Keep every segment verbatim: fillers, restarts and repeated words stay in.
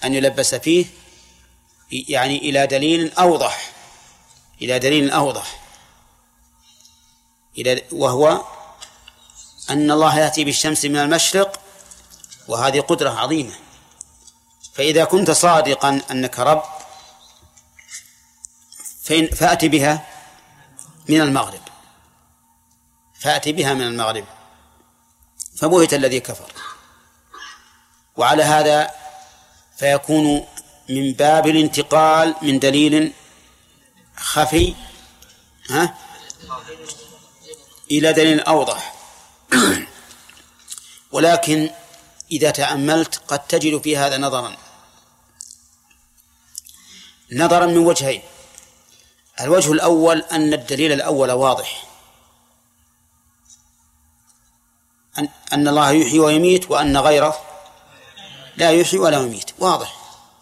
أن يلبس فيه يعني إلى دليل أوضح إلى دليل أوضح إلى وهو أن الله يأتي بالشمس من المشرق، وهذه قدرة عظيمة. فإذا كنت صادقا أنك رب فأتي بها من المغرب فأتي بها من المغرب فبهت الذي كفر. وعلى هذا فيكون من باب الانتقال من دليل خفي ها إلى دليل أوضح. ولكن إذا تأملت قد تجد في هذا نظرا نظرا من وجهين. الوجه الأول أن الدليل الأول واضح، أن, أن الله يحيي ويميت وأن غيره لا يحيي ولا يميت، واضح،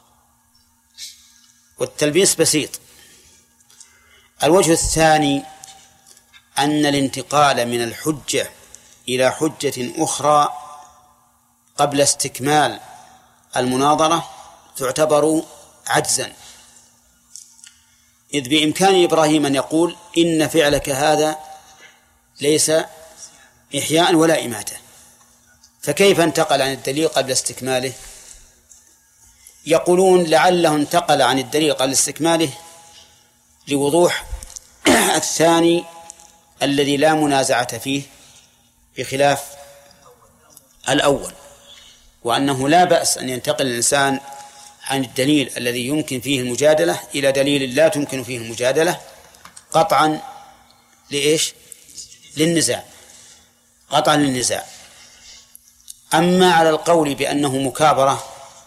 والتلبيس بسيط. الوجه الثاني أن الانتقال من الحجة إلى حجة أخرى قبل استكمال المناظرة تعتبر عجزا، إذ بإمكان إبراهيم أن يقول إن فعلك هذا ليس إحياء ولا إماتة، فكيف انتقل عن الدليل قبل استكماله؟ يقولون لعله انتقل عن الدليل قبل استكماله لوضوح الثاني الذي لا منازعة فيه بخلاف الأول، وأنه لا بأس أن ينتقل الإنسان عن الدليل الذي يمكن فيه المجادلة إلى دليل لا تمكن فيه المجادلة قطعا لإيش؟ للنزاع، قطعا للنزاع. أما على القول بأنه مكابرة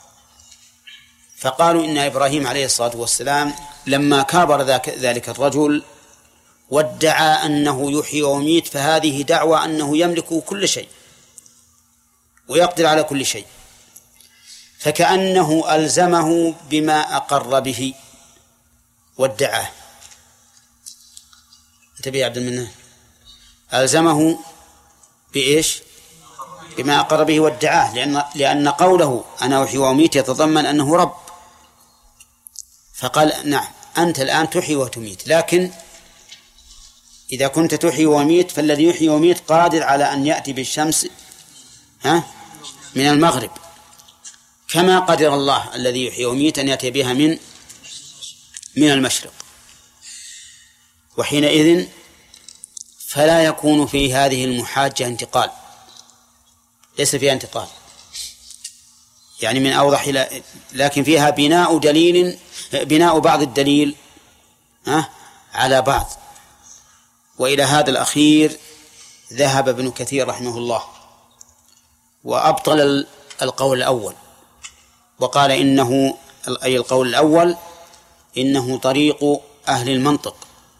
فقالوا إن إبراهيم عليه الصلاة والسلام لما كابر ذلك الرجل وادعى أنه يحيي ويميت فهذه دعوة أنه يملك كل شيء ويقدر على كل شيء، فكأنه ألزمه بما أقر به وادعاه. انتبه يا عبد المنان، ألزمه بإيش؟ بما أقر به وادعاه، لأن, لأن قوله أنا أحيي وأميت يتضمن أنه رب، فقال نعم أنت الآن تحيي وتميت، لكن إذا كنت تحيي وميت فالذي يحيي وميت قادر على أن يأتي بالشمس ها من المغرب، كما قدر الله الذي يحيي وميت أن يأتي بها من من المشرق. وحينئذ فلا يكون في هذه المحاجة انتقال، ليس فيها انتقال يعني من أوضح إلى، لكن فيها بناء دليل، بناء بعض الدليل ها على بعض. وإلى هذا الأخير ذهب ابن كثير رحمه الله وأبطل القول الأول، وقال إنه أي القول الأول إنه طريق أهل المنطق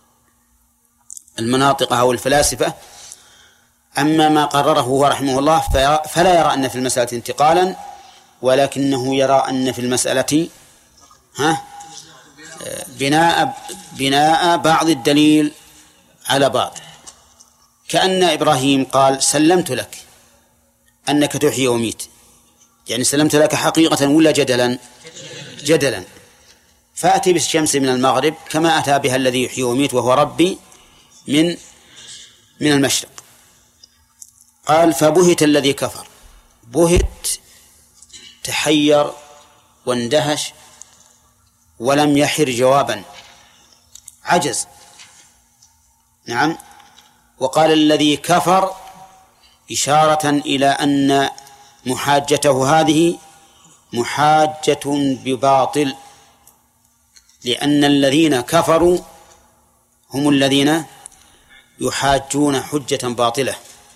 المناطق أو الفلاسفة. أما ما قرره هو رحمه الله فلا يرى أن في المسألة انتقالا، ولكنه يرى أن في المسألة ها بناء بناء بعض الدليل على بعض. كأن إبراهيم قال سلمت لك أنك تحيي وميت، يعني سلمت لك حقيقة ولا جدلا؟ جدلا. فأتي بالشمس من المغرب كما أتى بها الذي يحيي وميت وهو ربي من من المشرق. قال فبهت الذي كفر، بهت تحير واندهش ولم يحر جوابا، عجز. نعم. وقال الذي كفر إشارة إلى أن محاجته هذه محاجة بباطل، لأن الذين كفروا هم الذين يحاجون حجة باطلة.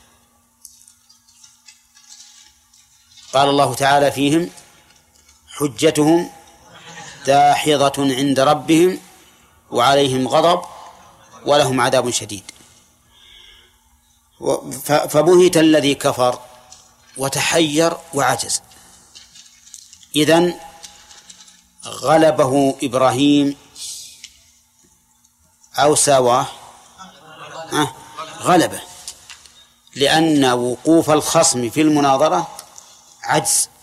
قال الله تعالى فيهم حجتهم داحضة عند ربهم وعليهم غضب ولهم عذاب شديد. فبهت الذي كفر وتحير وعجز. إذن غلبه إبراهيم أو ساواه؟ أه غلبه، لأن وقوف الخصم في المناظرة عجز،